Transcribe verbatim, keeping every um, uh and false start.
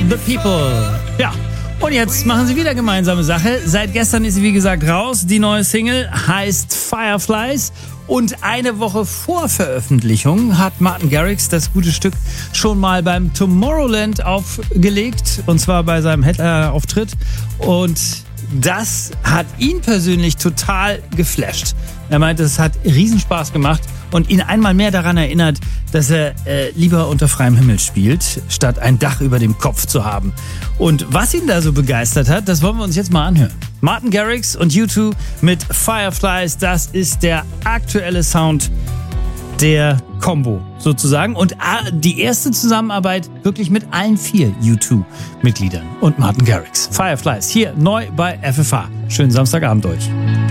The People. Ja, und jetzt machen sie wieder gemeinsame Sache. Seit gestern ist sie, wie gesagt, raus. Die neue Single heißt Fireflies. Und eine Woche vor Veröffentlichung hat Martin Garrix das gute Stück schon mal beim Tomorrowland aufgelegt. Und zwar bei seinem Headliner-Auftritt. Und das hat ihn persönlich total geflasht. Er meinte, es hat Riesenspaß gemacht und ihn einmal mehr daran erinnert, dass er äh, lieber unter freiem Himmel spielt, statt ein Dach über dem Kopf zu haben. Und was ihn da so begeistert hat, das wollen wir uns jetzt mal anhören. Martin Garrix und U zwei mit Fireflies, das ist der aktuelle Sound der Combo sozusagen. Und die erste Zusammenarbeit wirklich mit allen vier U zwei Mitgliedern und Martin Garrix. Fireflies hier neu bei F F H. Schönen Samstagabend euch.